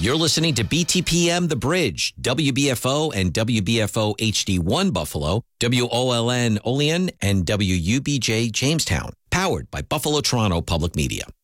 You're listening to BTPM The Bridge, WBFO and WBFO HD1 Buffalo, WOLN Olean, and WUBJ Jamestown, powered by Buffalo Toronto Public Media.